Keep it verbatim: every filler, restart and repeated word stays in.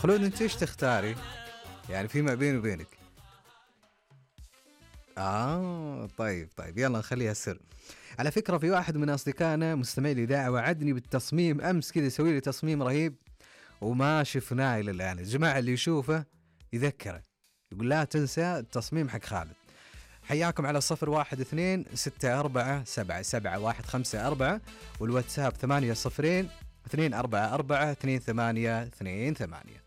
خلود انت ايش تختاري؟ يعني في ما بيني وبينك. اه طيب طيب يلا نخليها سر. على فكرة في واحد من أصدقائنا مستمع الإذاعة وعدني بالتصميم أمس كذا يسوي لي تصميم رهيب وما شفناه إلى الآن. الجماعة اللي يشوفه يذكره يقول لا تنسى التصميم حق خالد. حياكم على صفر واحد اثنين ستة أربعة سبعة سبعة واحد خمسة أربعة والواتساب ثمانية صفرين اثنين أربعة أربعة اثنين ثمانية اثنين ثمانية.